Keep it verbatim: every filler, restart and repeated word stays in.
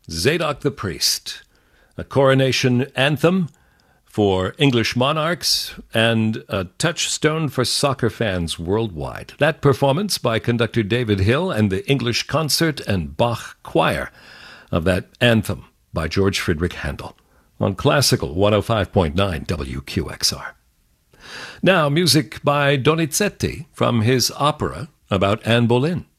Zadok the Priest, a coronation anthem for English monarchs and a touchstone for soccer fans worldwide. That performance by conductor David Hill and the English Concert and Bach Choir of that anthem by George Friedrich Handel on Classical one oh five point nine W Q X R. Now, music by Donizetti from his opera about Anne Boleyn.